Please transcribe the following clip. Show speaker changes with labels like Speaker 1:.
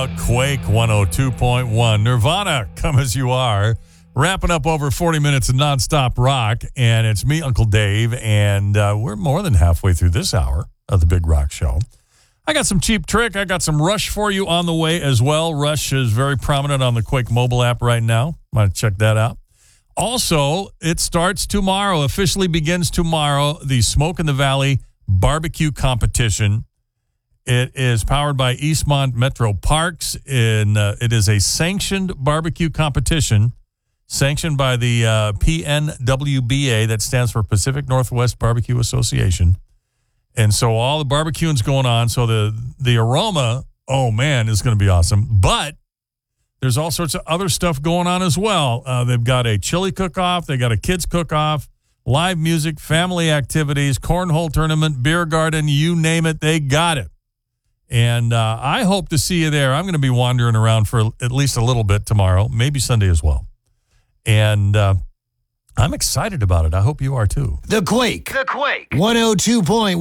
Speaker 1: about Quake 102.1. Nirvana, Come As You Are. Wrapping up over 40 minutes of nonstop rock. And it's me, Uncle Dave. And we're more than halfway through this hour of the Big Rock Show. I got some Cheap Trick. I got some Rush for you on the way as well. Rush is very prominent on the Quake mobile app right now. Might check that out. Also, it starts tomorrow, officially begins tomorrow, the Smoke in the Valley barbecue competition. It is powered by Eastmont Metro Parks. It is a sanctioned barbecue competition, sanctioned by the PNWBA, that stands for Pacific Northwest Barbecue Association. And so all the barbecuing's going on. So the aroma, oh man, is going to be awesome. But there's all sorts of other stuff going on as well. They've got a chili cook-off. They got a kids cook-off, live music, family activities, cornhole tournament, beer garden, you name it, they got it. And I hope to see you there. I'm going to be wandering around for at least a little bit tomorrow, maybe Sunday as well. And I'm excited about it. I hope you are too.
Speaker 2: The Quake 102.1.